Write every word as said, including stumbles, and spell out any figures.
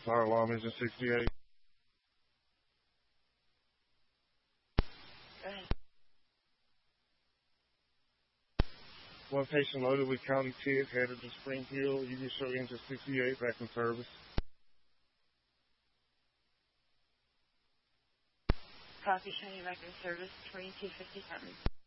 fire alarm engine sixty-eight. Go ahead. One patient loaded with county kids headed to Spring Hill. You can show engine sixty-eight back in service. Copy, showing you back in service, twenty-two fifty Department.